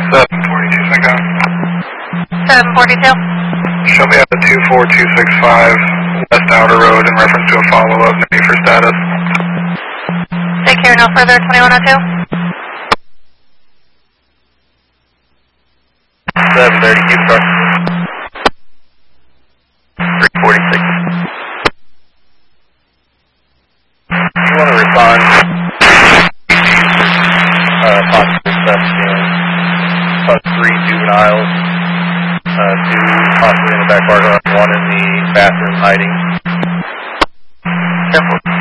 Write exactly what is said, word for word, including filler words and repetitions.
seven forty-two, thank you. seven forty-two. Show me at the two four two six five West Outer Road in reference to a follow-up, maybe for status. Take care, no further, twenty-one oh two. seven thirty, keep car. three forty-six. You want to respond, uh, possible theft in plus three juveniles, uh, two possibly in the back parking lot, one in the bathroom hiding. Careful.